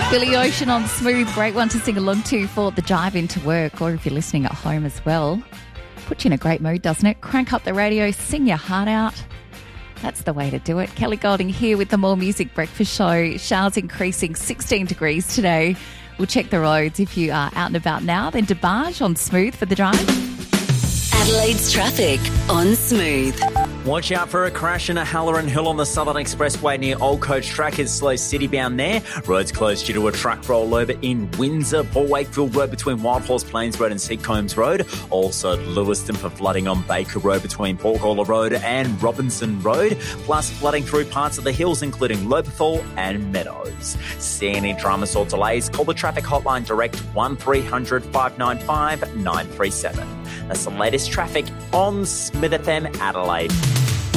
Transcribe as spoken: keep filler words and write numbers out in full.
Billy Ocean on Smooth, great one to sing along to for the drive into work, or if you're listening at home as well. Puts you in a great mood, doesn't it? Crank up the radio, sing your heart out. That's the way to do it. Kelly Golding here with the More Music Breakfast Show. Showers increasing sixteen degrees today. We'll check the roads if you are out and about now. Then DeBarge on Smooth for the drive. Adelaide's traffic on Smooth. Watch out for a crash in a Halloran Hill on the Southern Expressway near Old Coach Track. It's slow city bound there. Roads closed due to a truck rollover in Windsor. Paul Wakefield Road between Wild Horse Plains Road and Seacombs Road. Also Lewiston for flooding on Baker Road between Porgalla Road and Robinson Road. Plus flooding through parts of the hills including Lobethal and Meadows. See any dramas or delays? Call the traffic hotline direct one three hundred five nine five nine three seven. That's the latest traffic on Smith F M Adelaide.